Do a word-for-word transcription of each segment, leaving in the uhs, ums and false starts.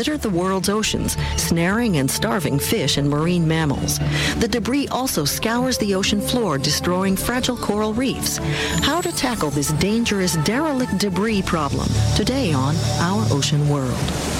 littered the world's oceans, snaring and starving fish and marine mammals. The debris also scours the ocean floor, destroying fragile coral reefs. How to tackle this dangerous derelict debris problem? Today on Our Ocean World.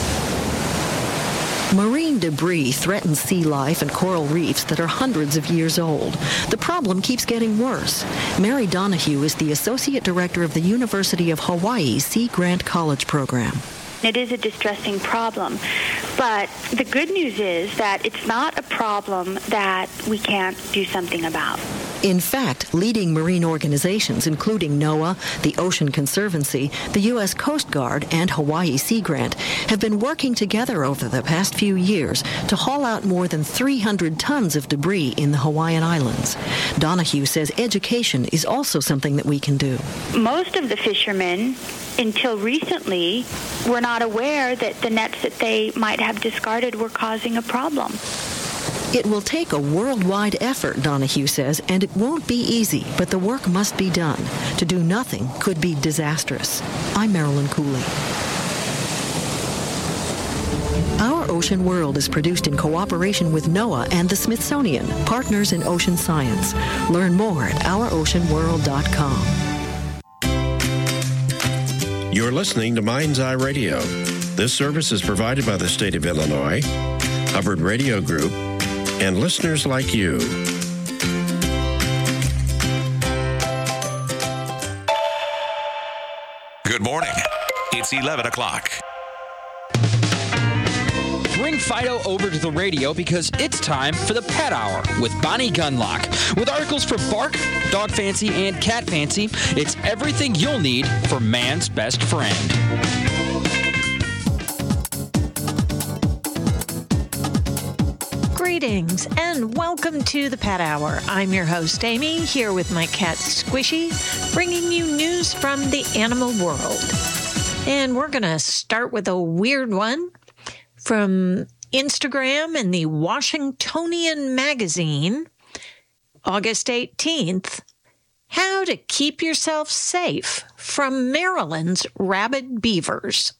Marine debris threatens sea life and coral reefs that are hundreds of years old. The problem keeps getting worse. Mary Donahue is the Associate Director of the University of Hawaii Sea Grant College Program. It is a distressing problem, but the good news is that it's not a problem that we can't do something about. In fact, leading marine organizations, including NOAA, the Ocean Conservancy, the U S Coast Guard, and Hawaii Sea Grant, have been working together over the past few years to haul out more than three hundred tons of debris in the Hawaiian Islands. Donahue says education is also something that we can do. Most of the fishermen, until recently, were not aware that the nets that they might have discarded were causing a problem. It will take a worldwide effort, Donahue says, and it won't be easy, but the work must be done. To do nothing could be disastrous. I'm Marilyn Cooley. Our Ocean World is produced in cooperation with NOAA and the Smithsonian, partners in ocean science. Learn more at our ocean world dot com. You're listening to Mind's Eye Radio. This service is provided by the state of Illinois, Hubbard Radio Group, and listeners like you. Good morning. It's eleven o'clock. Bring Fido over to the radio because it's time for the Pet Hour with Bonnie Gunlock. With articles for Bark, Dog Fancy, and Cat Fancy, it's everything you'll need for man's best friend. Greetings and welcome to the Pet Hour. I'm your host, Amy, here with my cat Squishy, bringing you news from the animal world. And we're going to start with a weird one from Instagram and the Washingtonian Magazine, August eighteenth. How to keep yourself safe from Maryland's rabid beavers.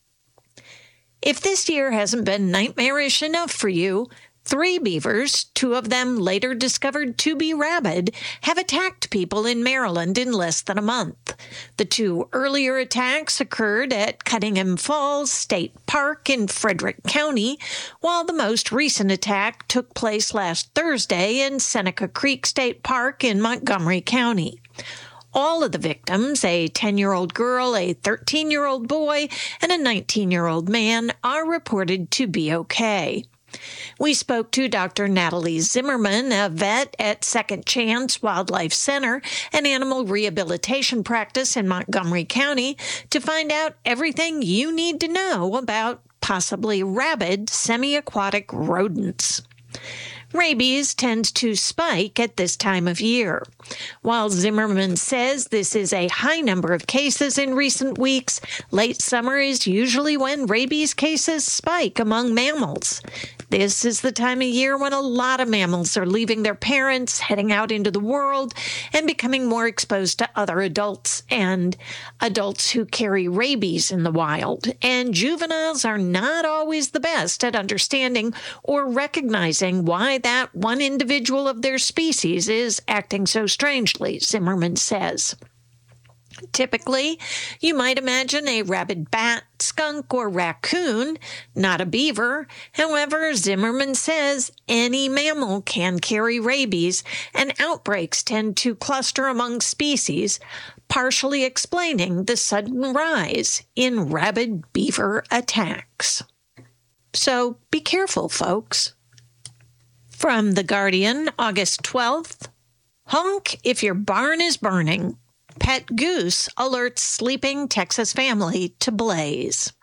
If this year hasn't been nightmarish enough for you, three beavers, two of them later discovered to be rabid, have attacked people in Maryland in less than a month. The two earlier attacks occurred at Cunningham Falls State Park in Frederick County, while the most recent attack took place last Thursday in Seneca Creek State Park in Montgomery County. All of the victims, a ten-year-old girl, a thirteen-year-old boy, and a nineteen-year-old man, are reported to be okay. We spoke to Doctor Natalie Zimmerman, a vet at Second Chance Wildlife Center, an animal rehabilitation practice in Montgomery County, to find out everything you need to know about possibly rabid semi-aquatic rodents. Rabies tends to spike at this time of year. While Zimmerman says this is a high number of cases in recent weeks, late summer is usually when rabies cases spike among mammals. This is the time of year when a lot of mammals are leaving their parents, heading out into the world, and becoming more exposed to other adults and adults who carry rabies in the wild. And juveniles are not always the best at understanding or recognizing why that one individual of their species is acting so strangely, Zimmerman says. Typically, you might imagine a rabid bat, skunk, or raccoon, not a beaver. However, Zimmerman says any mammal can carry rabies, and outbreaks tend to cluster among species, partially explaining the sudden rise in rabid beaver attacks. So be careful, folks. From The Guardian, August twelfth, honk if your barn is burning. Pet goose alerts sleeping Texas family to blaze.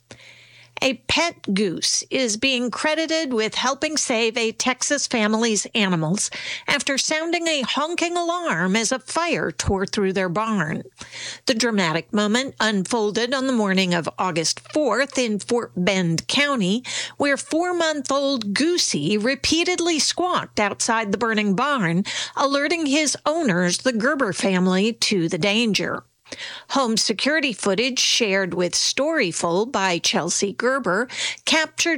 A pet goose is being credited with helping save a Texas family's animals after sounding a honking alarm as a fire tore through their barn. The dramatic moment unfolded on the morning of August fourth in Fort Bend County, where four-month-old Goosey repeatedly squawked outside the burning barn, alerting his owners, the Gerber family, to the danger. Home security footage shared with Storyful by Chelsea Gerber captured